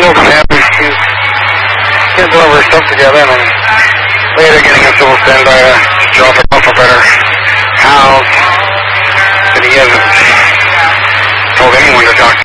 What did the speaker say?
wasn't happy. He's getting some of her stuff together, and then later getting a civil standby to drop her off up at her house. And he hasn't told anyone to talk